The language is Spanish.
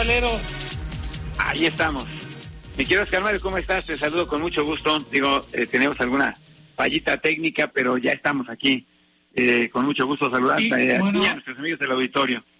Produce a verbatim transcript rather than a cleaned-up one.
Valero. Ahí estamos. Mi querido Oscar Mario, ¿cómo estás? Te saludo con mucho gusto. Digo, eh, tenemos alguna fallita técnica, pero ya estamos aquí. Eh, con mucho gusto saludar Y, eh, bueno, a nuestros amigos del auditorio.